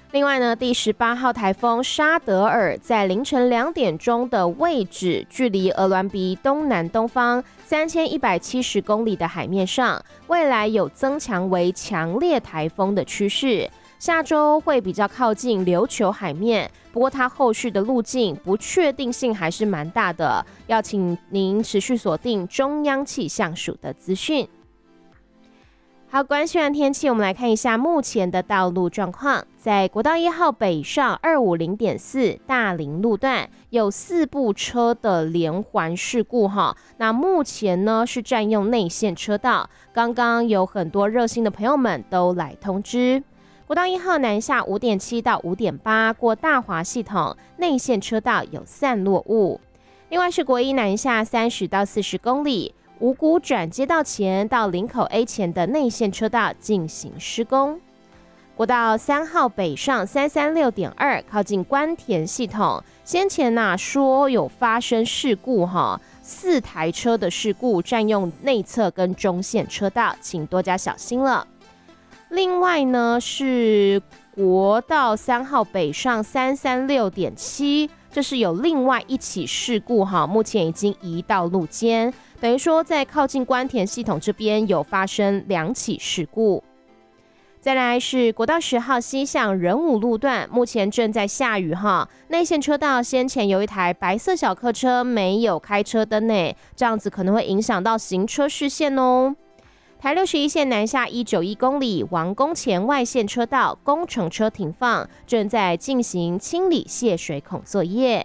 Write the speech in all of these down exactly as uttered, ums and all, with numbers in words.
另外呢，第十八号台风沙德尔在凌晨两点钟的位置，距离鹅銮鼻东南东方三千一百七十公里的海面上，未来有增强为强烈台风的趋势。下周会比较靠近琉球海面，不过它后续的路径不确定性还是蛮大的，要请您持续锁定中央气象署的资讯。好，关系完天气，我们来看一下目前的道路状况。在国道一号北上二五零点四大林路段，有四部车的连环事故哈。那目前呢是占用内线车道，刚刚有很多热心的朋友们都来通知。国道一号南下五点七到五点八过大华系统，内线车道有散落物。另外是国一南下三十到四十公里。五股转接道前到林口 A 前的内线车道进行施工。国道三号北上三三六点二靠近关田系统，先前呐、啊、说有发生事故哈，四台车的事故占用内侧跟中线车道，请多加小心了。另外呢是国道三号北上三三六点七，这是有另外一起事故哈，目前已经移到路肩。等于说，在靠近关田系统这边有发生两起事故。再来是国道十号西向仁武路段，目前正在下雨哈，内线车道先前有一台白色小客车没有开车灯呢，这样子可能会影响到行车视线哦。台六十一线南下一九一公里，王宫前外线车道工程车停放，正在进行清理泄水孔作业。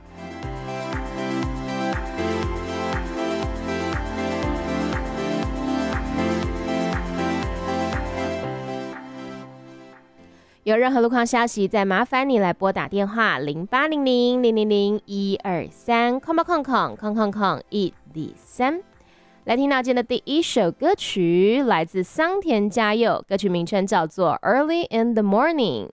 有任何路况消息，再麻烦你来拨打电话零八零零零零零一二三空吧空空空空空一二三。来听到今天的第一首歌曲，来自桑田佳佑，歌曲名称叫做《Early in the Morning》。